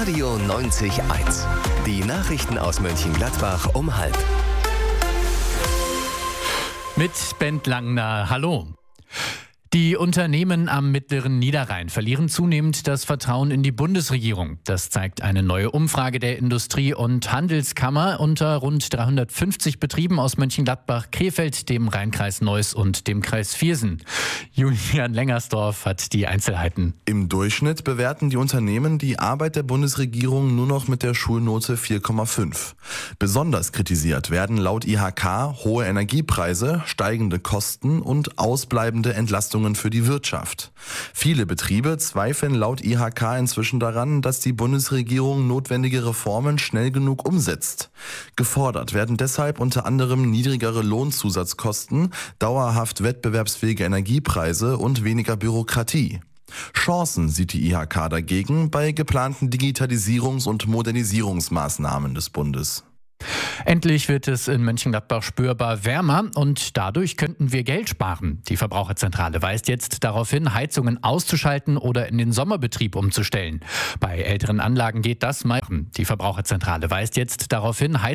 Radio 90.1. Die Nachrichten aus Mönchengladbach um 12:30. Mit Bent Langner, hallo. Die Unternehmen am Mittleren Niederrhein verlieren zunehmend das Vertrauen in die Bundesregierung. Das zeigt eine neue Umfrage der Industrie- und Handelskammer unter rund 350 Betrieben aus Mönchengladbach, Krefeld, dem Rheinkreis Neuss und dem Kreis Viersen. Julian Lengersdorf hat die Einzelheiten. Im Durchschnitt bewerten die Unternehmen die Arbeit der Bundesregierung nur noch mit der Schulnote 4,5. Besonders kritisiert werden laut IHK hohe Energiepreise, steigende Kosten und ausbleibende Entlastungen für die Wirtschaft. Viele Betriebe zweifeln laut IHK inzwischen daran, dass die Bundesregierung notwendige Reformen schnell genug umsetzt. Gefordert werden deshalb unter anderem niedrigere Lohnzusatzkosten, dauerhaft wettbewerbsfähige Energiepreise und weniger Bürokratie. Chancen sieht die IHK dagegen bei geplanten Digitalisierungs- und Modernisierungsmaßnahmen des Bundes. Endlich wird es in Mönchengladbach spürbar wärmer und dadurch könnten wir Geld sparen. Die Verbraucherzentrale weist jetzt darauf hin, Heizungen auszuschalten oder in den Sommerbetrieb umzustellen. Bei älteren Anlagen geht das meist. Die Verbraucherzentrale weist jetzt darauf hin,